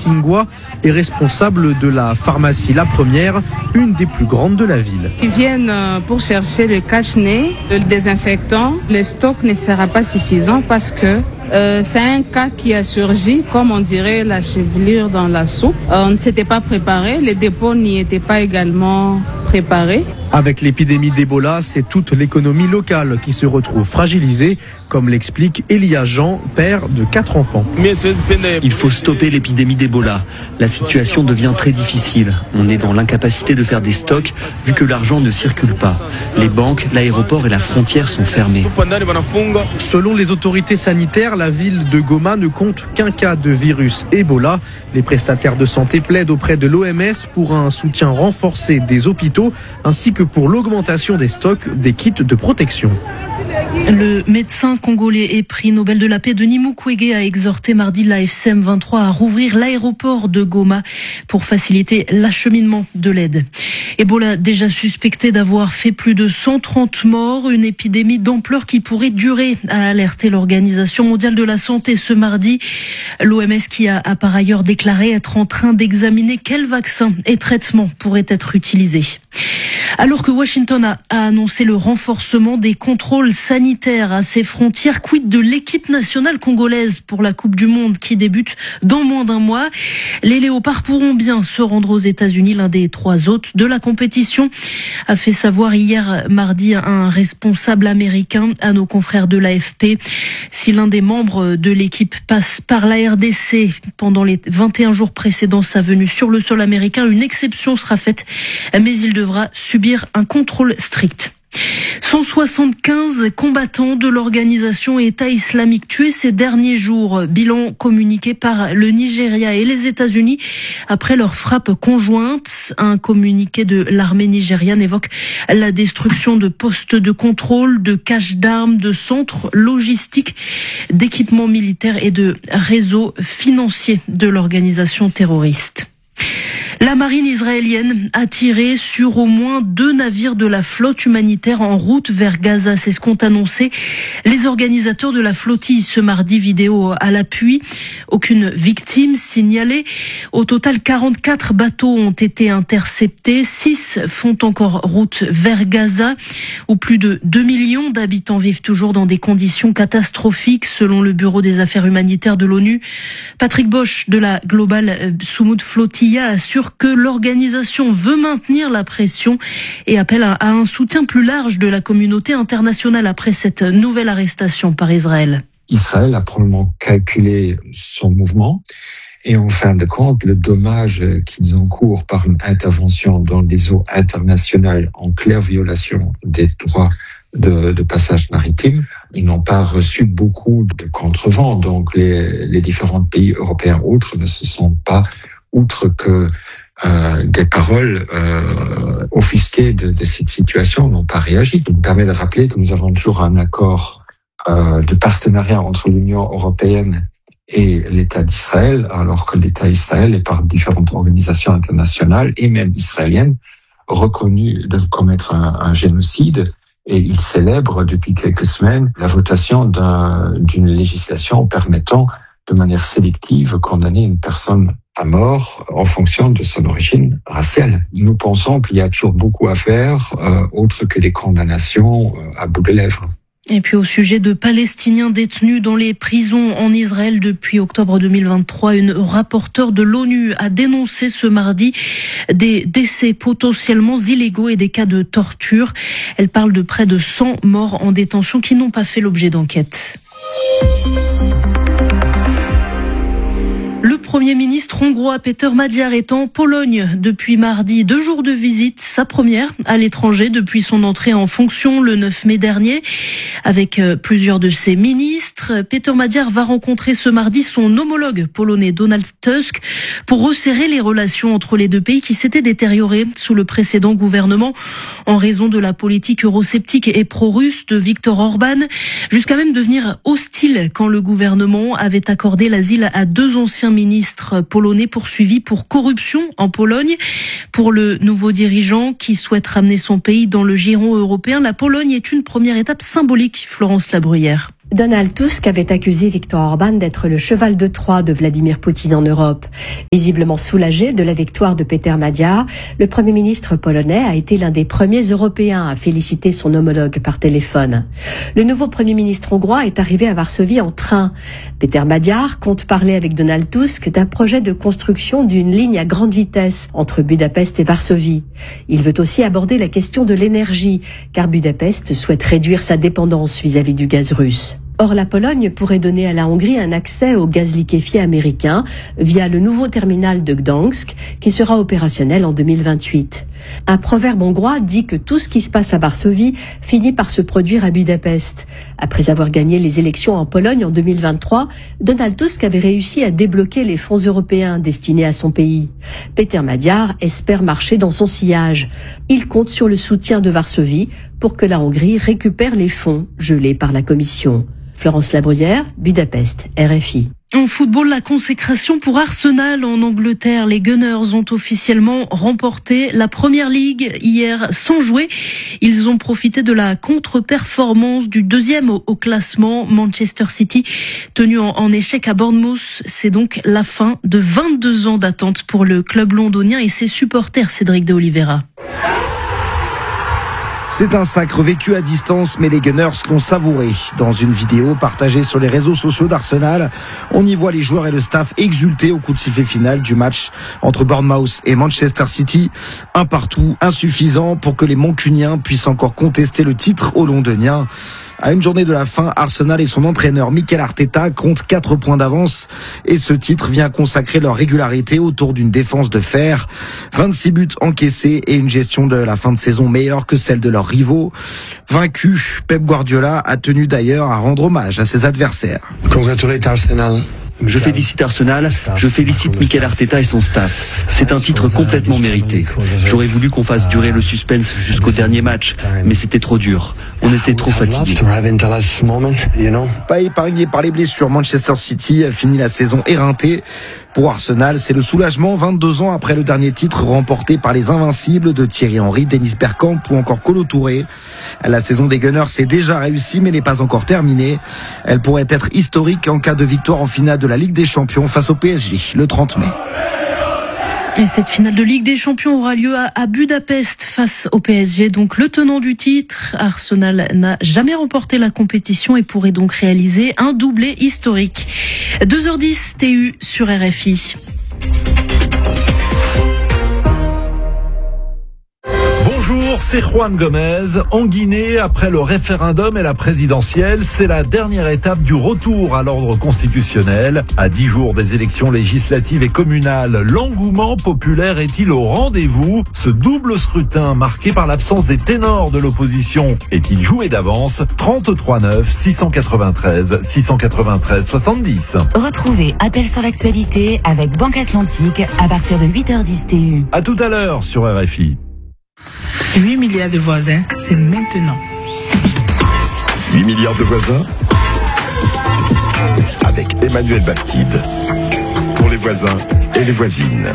Singwa est responsable de la pharmacie La Première, une des plus grandes de la ville. Ils viennent pour chercher le cache-nez, le désinfectant. Le stock ne sera pas suffisant parce que c'est un cas qui a surgi, comme on dirait la chevelure dans la soupe. On ne s'était pas préparé, les dépôts n'y étaient pas également préparés. Avec l'épidémie d'Ebola, c'est toute l'économie locale qui se retrouve fragilisée, comme l'explique Elia Jean, père de 4 enfants. Il faut stopper l'épidémie d'Ebola. La situation devient très difficile. On est dans l'incapacité de faire des stocks vu que l'argent ne circule pas. Les banques, l'aéroport et la frontière sont fermés. Selon les autorités sanitaires, la ville de Goma ne compte qu'un cas de virus Ebola. Les prestataires de santé plaident auprès de l'OMS pour un soutien renforcé des hôpitaux ainsi que pour l'augmentation des stocks des kits de protection. Le médecin congolais et prix Nobel de la paix Denis Mukwege a exhorté mardi la FCM 23 à rouvrir l'aéroport de Goma pour faciliter l'acheminement de l'aide. Ebola déjà suspecté d'avoir fait plus de 130 morts, une épidémie d'ampleur qui pourrait durer, a alerté l'Organisation mondiale de la santé ce mardi. L'OMS qui a par ailleurs déclaré être en train d'examiner quels vaccins et traitements pourraient être utilisés. Alors que Washington a annoncé le renforcement des contrôles sanitaires à ses frontières, quid de l'équipe nationale congolaise pour la Coupe du Monde qui débute dans moins d'un mois? Les Léopards pourront bien se rendre aux États-Unis, l'un des 3 hôtes de la compétition, a fait savoir hier mardi un responsable américain à nos confrères de l'AFP. Si l'un des membres de l'équipe passe par la RDC pendant les 21 jours précédant sa venue sur le sol américain, une exception sera faite, mais il devra subir un contrôle strict. 175 combattants de l'organisation État islamique tués ces derniers jours. Bilan communiqué par le Nigeria et les États-Unis après leur frappe conjointe. Un communiqué de l'armée nigériane évoque la destruction de postes de contrôle, de caches d'armes, de centres logistiques, d'équipements militaires et de réseaux financiers de l'organisation terroriste. La marine israélienne a tiré sur au moins 2 navires de la flotte humanitaire en route vers Gaza. C'est ce qu'ont annoncé les organisateurs de la flottille ce mardi, vidéo à l'appui. Aucune victime signalée. Au total, 44 bateaux ont été interceptés. 6 font encore route vers Gaza, où plus de 2 millions d'habitants vivent toujours dans des conditions catastrophiques, selon le Bureau des Affaires humanitaires de l'ONU. Patrick Bosch de la Global Soumoud Flotilla assure que l'organisation veut maintenir la pression et appelle à un soutien plus large de la communauté internationale après cette nouvelle arrestation par Israël. Israël a probablement calculé son mouvement et en fin de compte, le dommage qu'ils encourent par une intervention dans les eaux internationales en claire violation des droits de passage maritime, ils n'ont pas reçu beaucoup de contrevents. Donc les différents pays européens autres ne se sont pas, outre que des paroles offusquées de cette situation, n'ont pas réagi. Ça me permet de rappeler que nous avons toujours un accord de partenariat entre l'Union européenne et l'État d'Israël, alors que l'État d'Israël est par différentes organisations internationales et même israéliennes reconnu de commettre un génocide. Et il célèbre depuis quelques semaines la votation d'une législation permettant de manière sélective condamner une personne à mort en fonction de son origine raciale. Nous pensons qu'il y a toujours beaucoup à faire, autre que des condamnations à bout de lèvres. Et puis au sujet de Palestiniens détenus dans les prisons en Israël depuis octobre 2023, une rapporteure de l'ONU a dénoncé ce mardi des décès potentiellement illégaux et des cas de torture. Elle parle de près de 100 morts en détention qui n'ont pas fait l'objet d'enquête. Le Premier ministre hongrois Péter Magyar est en Pologne depuis mardi. 2 jours de visite, sa première à l'étranger depuis son entrée en fonction le 9 mai dernier. Avec plusieurs de ses ministres, Péter Magyar va rencontrer ce mardi son homologue polonais Donald Tusk pour resserrer les relations entre les 2 pays qui s'étaient détériorées sous le précédent gouvernement en raison de la politique eurosceptique et pro-russe de Viktor Orban, jusqu'à même devenir hostile quand le gouvernement avait accordé l'asile à 2 anciens ministre polonais poursuivi pour corruption en Pologne. Pour le nouveau dirigeant qui souhaite ramener son pays dans le giron européen, la Pologne est une première étape symbolique, Florence Labruyère. Donald Tusk avait accusé Viktor Orban d'être le cheval de Troie de Vladimir Poutine en Europe. Visiblement soulagé de la victoire de Péter Magyar, le Premier ministre polonais a été l'un des premiers Européens à féliciter son homologue par téléphone. Le nouveau Premier ministre hongrois est arrivé à Varsovie en train. Péter Magyar compte parler avec Donald Tusk d'un projet de construction d'une ligne à grande vitesse entre Budapest et Varsovie. Il veut aussi aborder la question de l'énergie, car Budapest souhaite réduire sa dépendance vis-à-vis du gaz russe. Or, la Pologne pourrait donner à la Hongrie un accès au gaz liquéfié américain via le nouveau terminal de Gdansk qui sera opérationnel en 2028. Un proverbe hongrois dit que tout ce qui se passe à Varsovie finit par se produire à Budapest. Après avoir gagné les élections en Pologne en 2023, Donald Tusk avait réussi à débloquer les fonds européens destinés à son pays. Péter Magyar espère marcher dans son sillage. Il compte sur le soutien de Varsovie pour que la Hongrie récupère les fonds gelés par la Commission. Florence Labruyère, Budapest, RFI. En football, la consécration pour Arsenal en Angleterre. Les Gunners ont officiellement remporté la Premier League hier sans jouer. Ils ont profité de la contre-performance du deuxième au classement, Manchester City, tenu en échec à Bournemouth. C'est donc la fin de 22 ans d'attente pour le club londonien et ses supporters, Cédric de Oliveira. C'est un sacre vécu à distance, mais les Gunners l'ont savouré. Dans une vidéo partagée sur les réseaux sociaux d'Arsenal, on y voit les joueurs et le staff exulter au coup de sifflet final du match entre Bournemouth et Manchester City. Un partout insuffisant pour que les Mancuniens puissent encore contester le titre aux Londoniens. À une journée de la fin, Arsenal et son entraîneur Mikel Arteta comptent 4 points d'avance et ce titre vient consacrer leur régularité autour d'une défense de fer. 26 buts encaissés et une gestion de la fin de saison meilleure que celle de leurs rivaux. Vaincu, Pep Guardiola a tenu d'ailleurs à rendre hommage à ses adversaires. Congratulate Arsenal. Je félicite Arsenal, je félicite Mikel Arteta et son staff. C'est un titre complètement mérité. J'aurais voulu qu'on fasse durer le suspense jusqu'au dernier match, mais c'était trop dur. On était trop fatigués. Pas épargné par les blessures, Manchester City a fini la saison éreintée. Pour Arsenal, c'est le soulagement 22 ans après le dernier titre remporté par les Invincibles de Thierry Henry, Dennis Bergkamp ou encore Kolo Touré. La saison des Gunners est déjà réussie mais n'est pas encore terminée. Elle pourrait être historique en cas de victoire en finale de la Ligue des Champions face au PSG le 30 mai. Et cette finale de Ligue des Champions aura lieu à Budapest face au PSG. Donc le tenant du titre, Arsenal n'a jamais remporté la compétition et pourrait donc réaliser un doublé historique. 2h10 TU sur RFI. Bonjour, c'est Juan Gomez. En Guinée, après le référendum et la présidentielle, c'est la dernière étape du retour à l'ordre constitutionnel. À 10 jours des élections législatives et communales, l'engouement populaire est-il au rendez-vous? Ce double scrutin marqué par l'absence des ténors de l'opposition est-il joué d'avance? 33 9 693 693 70. Retrouvez Appel sur l'actualité avec Banque Atlantique à partir de 8h10 TU. À tout à l'heure sur RFI. 8 milliards de voisins, c'est maintenant. 8 milliards de voisins avec Emmanuel Bastide. Pour les voisins et les voisines.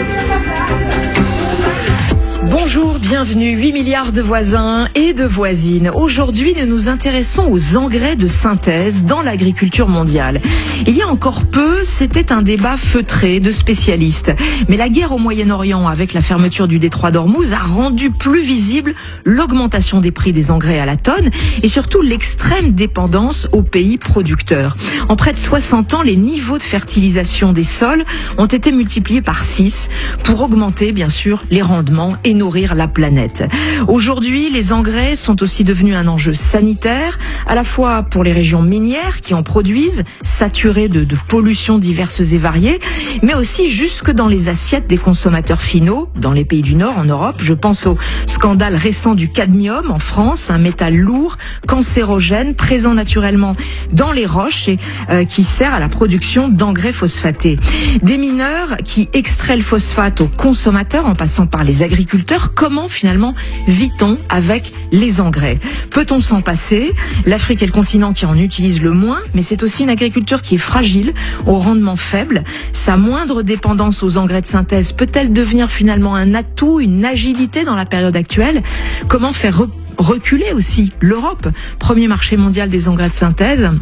Bonjour, bienvenue, 8 milliards de voisins et de voisines. Aujourd'hui, nous nous intéressons aux engrais de synthèse dans l'agriculture mondiale. Il y a encore peu, c'était un débat feutré de spécialistes. Mais la guerre au Moyen-Orient, avec la fermeture du détroit d'Ormuz, a rendu plus visible l'augmentation des prix des engrais à la tonne et surtout l'extrême dépendance aux pays producteurs. En près de 60 ans, les niveaux de fertilisation des sols ont été multipliés par 6 pour augmenter, bien sûr, les rendements et nourrir la planète. Aujourd'hui, les engrais sont aussi devenus un enjeu sanitaire, à la fois pour les régions minières qui en produisent, saturées de pollutions diverses et variées, mais aussi jusque dans les assiettes des consommateurs finaux, dans les pays du Nord, en Europe. Je pense au scandale récent du cadmium en France, un métal lourd, cancérogène, présent naturellement dans les roches et qui sert à la production d'engrais phosphatés. Des mineurs qui extraient le phosphate aux consommateurs en passant par les agriculteurs. Comment finalement vit-on avec les engrais? Peut-on s'en passer? L'Afrique est le continent qui en utilise le moins, mais c'est aussi une agriculture qui est fragile, au rendement faible. Sa moindre dépendance aux engrais de synthèse peut-elle devenir finalement un atout, une agilité dans la période actuelle? Comment faire reculer aussi l'Europe, premier marché mondial des engrais de synthèse?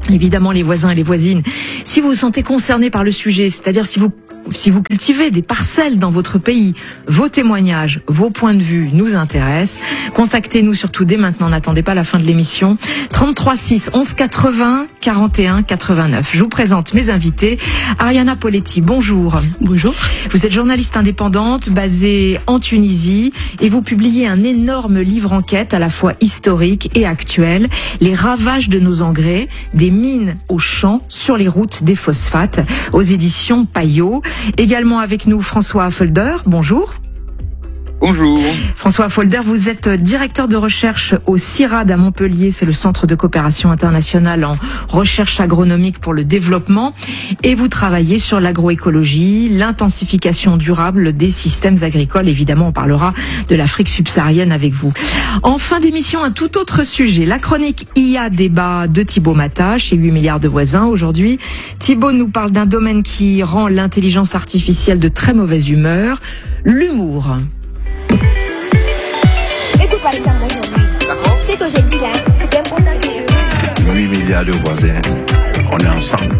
évidemment les voisins et les voisines. Si vous vous sentez concerné par le sujet, c'est-à-dire si vous cultivez des parcelles dans votre pays, vos témoignages, vos points de vue nous intéressent. Contactez-nous surtout dès maintenant, n'attendez pas la fin de l'émission. 33 6 11 80 41 89. Je vous présente mes invités. Ariana Poletti, bonjour. Bonjour. Vous êtes journaliste indépendante basée en Tunisie et vous publiez un énorme livre enquête à la fois historique et actuel, Les ravages de nos engrais, des mines aux champs sur les routes des phosphates, aux éditions Payot. Également avec nous François Affolter, bonjour. Bonjour. François Affolter, vous êtes directeur de recherche au CIRAD à Montpellier, c'est le Centre de coopération internationale en recherche agronomique pour le développement, et vous travaillez sur l'agroécologie, l'intensification durable des systèmes agricoles. Évidemment, on parlera de l'Afrique subsaharienne avec vous. En fin d'émission, un tout autre sujet, la chronique IA débat de Thibaut Mata chez 8 milliards de voisins. Aujourd'hui, Thibaut nous parle d'un domaine qui rend l'intelligence artificielle de très mauvaise humeur, l'humour. C'est que j'ai dit là, c'est bien pour ça que je veux. 8 milliards de voisins, on est ensemble.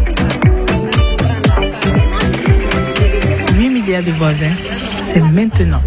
8 milliards de voisins, c'est maintenant.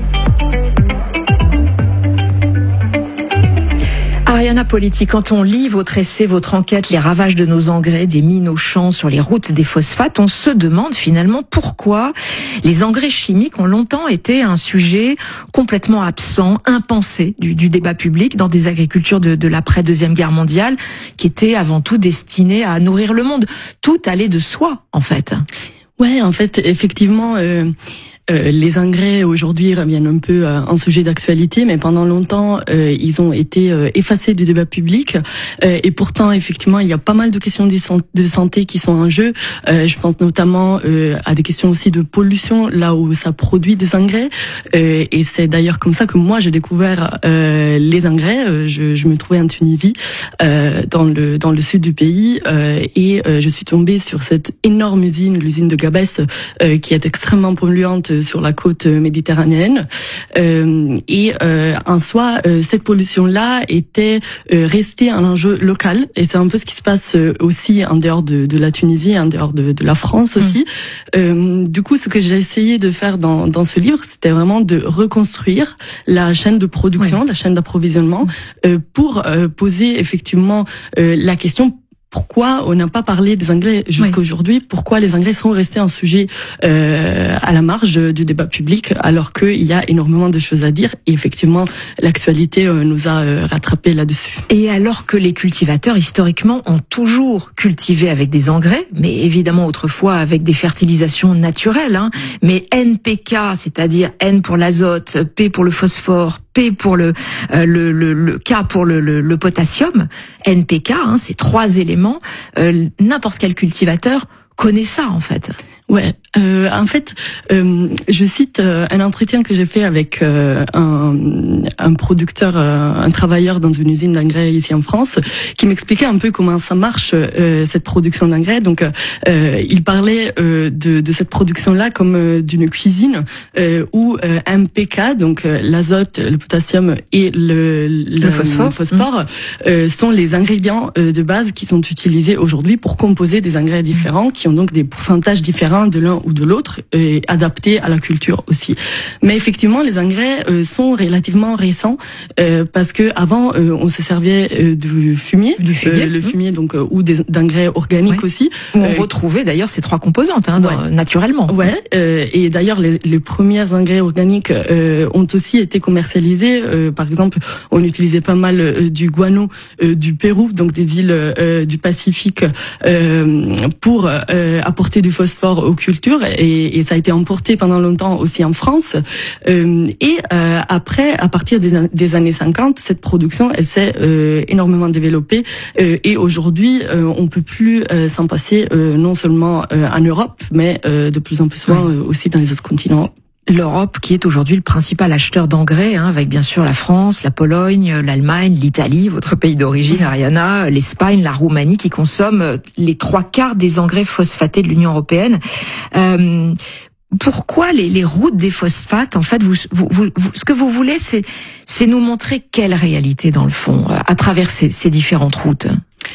Ariana Poletti, quand on lit votre essai, votre enquête, Les ravages de nos engrais, des mines aux champs sur les routes des phosphates, on se demande finalement pourquoi les engrais chimiques ont longtemps été un sujet complètement absent, impensé du débat public dans des agricultures de l'après-deuxième guerre mondiale qui étaient avant tout destinées à nourrir le monde. Tout allait de soi, en fait. Ouais, en fait, effectivement... les engrais aujourd'hui reviennent un peu en sujet d'actualité, mais pendant longtemps ils ont été effacés du débat public. Et pourtant, effectivement, il y a pas mal de questions de santé qui sont en jeu. Je pense notamment à des questions aussi de pollution là où ça produit des engrais. Et c'est d'ailleurs comme ça que moi j'ai découvert les engrais. Je me trouvais en Tunisie, dans le sud du pays, et je suis tombée sur cette énorme usine, l'usine de Gabès, qui est extrêmement polluante sur la côte méditerranéenne, et en soi cette pollution-là était restée un enjeu local, et c'est un peu ce qui se passe aussi en dehors de la Tunisie, en dehors de la France aussi. Du coup, ce que j'ai essayé de faire dans ce livre, c'était vraiment de reconstruire la chaîne de production, la chaîne d'approvisionnement, pour poser effectivement la question: pourquoi on n'a pas parlé des engrais jusqu'à aujourd'hui? Pourquoi les engrais sont restés un sujet à la marge du débat public, alors qu'il y a énormément de choses à dire? Et effectivement, l'actualité nous a rattrapés là-dessus. Et alors que les cultivateurs, historiquement, ont toujours cultivé avec des engrais, mais évidemment autrefois avec des fertilisations naturelles, hein, mais NPK, c'est-à-dire N pour l'azote, P pour le phosphore, P pour le K pour le potassium, NPK, hein, ces trois éléments, n'importe quel cultivateur connaît ça en fait. Ouais, en fait, je cite un entretien que j'ai fait avec un producteur, un travailleur dans une usine d'engrais ici en France, qui m'expliquait un peu comment ça marche, cette production d'engrais. Donc, il parlait de cette production-là comme d'une cuisine où NPK, donc l'azote, le potassium et le phosphore sont les ingrédients de base qui sont utilisés aujourd'hui pour composer des engrais différents, qui ont donc des pourcentages différents de l'un ou de l'autre, et adaptés à la culture aussi. Mais effectivement, les engrais sont relativement récents, parce que avant on se servait du fumier, le fumier donc, ou d'engrais organiques aussi. On retrouvait d'ailleurs ces trois composantes naturellement. Ouais, et d'ailleurs les premiers engrais organiques ont aussi été commercialisés. Par exemple, on utilisait pas mal du guano du Pérou, donc des îles du Pacifique, pour apporter du phosphore aux cultures, et ça a été importé pendant longtemps aussi en France. Et après, à partir des années 50, cette production, elle s'est énormément développée, et aujourd'hui, on peut plus s'en passer, non seulement en Europe, mais de plus en plus souvent aussi dans les autres continents. L'Europe qui est aujourd'hui le principal acheteur d'engrais, hein, avec bien sûr la France, la Pologne, l'Allemagne, l'Italie, votre pays d'origine, Ariana, l'Espagne, la Roumanie, qui consomment les 3/4 des engrais phosphatés de l'Union européenne. Pourquoi les routes des phosphates? En fait, ce que vous voulez, c'est nous montrer quelle réalité dans le fond à travers ces différentes routes.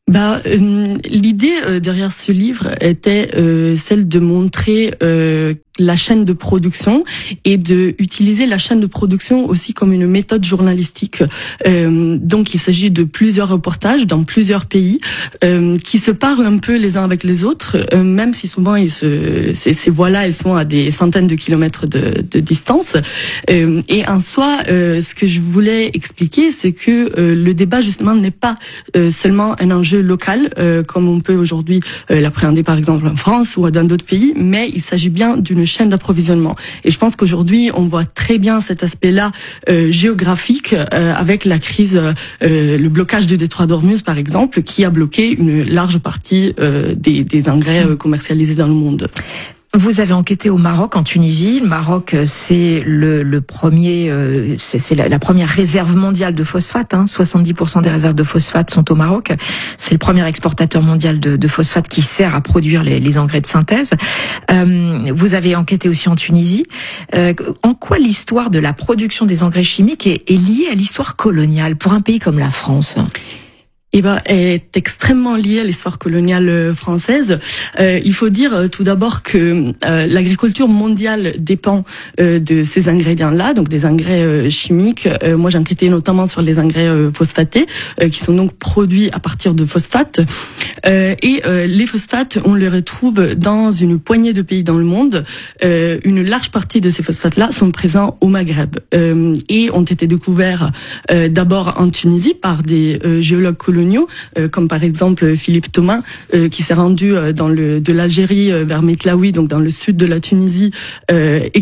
L'idée derrière ce livre était celle de montrer la chaîne de production et de utiliser la chaîne de production aussi comme une méthode journalistique. Donc il s'agit de plusieurs reportages dans plusieurs pays qui se parlent un peu les uns avec les autres, même si souvent ces voix-là elles sont à des centaines de kilomètres de distance. Et en soi, ce que je voulais expliquer, c'est que le débat justement n'est pas seulement un enjeu local, comme on peut aujourd'hui l'appréhender par exemple en France ou dans d'autres pays, mais il s'agit bien d'une chaîne d'approvisionnement. Et je pense qu'aujourd'hui, on voit très bien cet aspect-là géographique avec la crise, le blocage du détroit d'Ormuz par exemple, qui a bloqué une large partie des engrais commercialisés dans le monde. Vous avez enquêté au Maroc, en Tunisie. Le Maroc, c'est le premier, c'est la première réserve mondiale de phosphate. 70% des réserves de phosphate sont au Maroc. C'est le premier exportateur mondial de phosphate qui sert à produire les engrais de synthèse. Vous avez enquêté aussi en Tunisie. En quoi l'histoire de la production des engrais chimiques est liée à l'histoire coloniale pour un pays comme la France ? Est extrêmement liée à l'histoire coloniale française. Il faut dire tout d'abord que l'agriculture mondiale dépend de ces ingrédients-là, donc des engrais chimiques. Moi, j'ai enquêté notamment sur les engrais phosphatés, qui sont donc produits à partir de phosphates. Et les phosphates, on les retrouve dans une poignée de pays dans le monde. Une large partie de ces phosphates-là sont présents au Maghreb et ont été découverts d'abord en Tunisie par des géologues coloniaux, comme par exemple Philippe Thomas, qui s'est rendu de l'Algérie vers Metlaoui, donc dans le sud de la Tunisie, et